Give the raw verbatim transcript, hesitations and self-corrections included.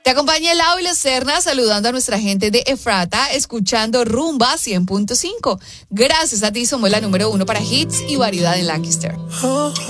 Te acompaña Lau y la Serna saludando a nuestra gente de Efrata, escuchando Rumba cien punto cinco. Gracias a ti somos la número uno para hits y variedad en Lancaster.